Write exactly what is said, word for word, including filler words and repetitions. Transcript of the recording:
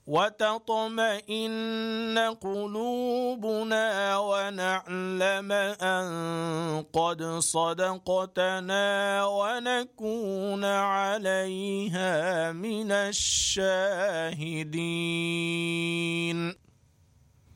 وتطمئن قلوبنا ونعلم أن قد صدقتنا ونكون عليها من الشاهدين.